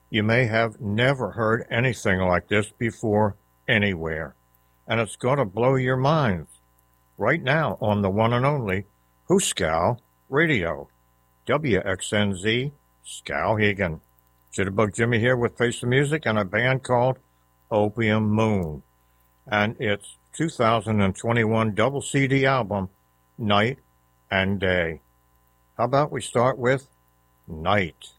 You may have never heard anything like this before anywhere, and it's going to blow your minds. Right now on the one and only Hooskow Radio, WXNZ Skowhegan. Jitterbug Jimmy here with Face the Music and a band called Opium Moon, and its 2021 double CD album, Night and Day. How about we start with Night?